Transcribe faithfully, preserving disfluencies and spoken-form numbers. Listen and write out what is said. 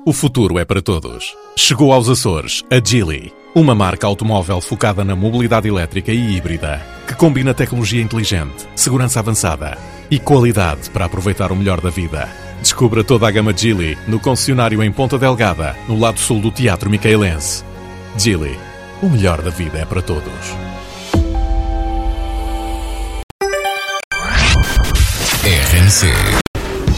O futuro é para todos. Chegou aos Açores a Geely, uma marca automóvel focada na mobilidade elétrica e híbrida, que combina tecnologia inteligente, segurança avançada e qualidade para aproveitar o melhor da vida. Descubra toda a gama Geely no concessionário em Ponta Delgada, no lado sul do Teatro Micaelense. Geely, o melhor da vida é para todos. R N C